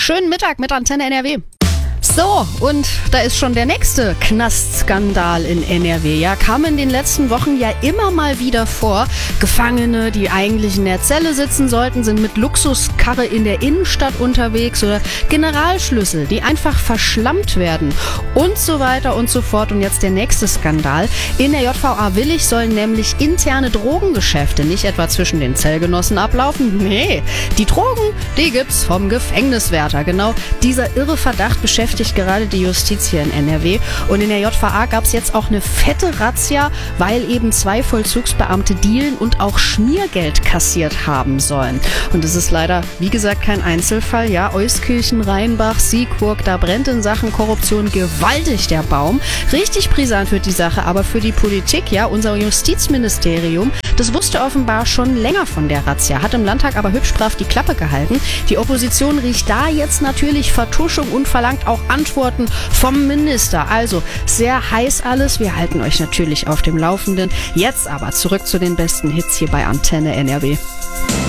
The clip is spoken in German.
Schönen Mittag mit Antenne NRW. So, und da ist schon der nächste Knastskandal in NRW. Ja, kam in den letzten Wochen ja immer mal wieder vor. Gefangene, die eigentlich in der Zelle sitzen sollten, sind mit Luxuskarre in der Innenstadt unterwegs oder Generalschlüssel, die einfach verschlammt werden und so weiter und so fort. Und jetzt der nächste Skandal. In der JVA Willich sollen nämlich interne Drogengeschäfte nicht etwa zwischen den Zellgenossen ablaufen. Nee, die Drogen, die gibt's vom Gefängniswärter. Genau dieser irre Verdacht beschäftigt gerade die Justiz hier in NRW. Und in der JVA gab es jetzt auch eine fette Razzia, weil eben 2 Vollzugsbeamte dealen und auch Schmiergeld kassiert haben sollen. Und es ist leider, wie gesagt, kein Einzelfall. Ja, Euskirchen, Rheinbach, Siegburg, da brennt in Sachen Korruption gewaltig der Baum. Richtig brisant wird die Sache aber für die Politik. Ja, unser Justizministerium, das wusste offenbar schon länger von der Razzia, hat im Landtag aber hübsch brav die Klappe gehalten. Die Opposition riecht da jetzt natürlich Vertuschung und verlangt auch Antworten vom Minister. Also sehr heiß alles. Wir halten euch natürlich auf dem Laufenden. Jetzt aber zurück zu den besten Hits hier bei Antenne NRW.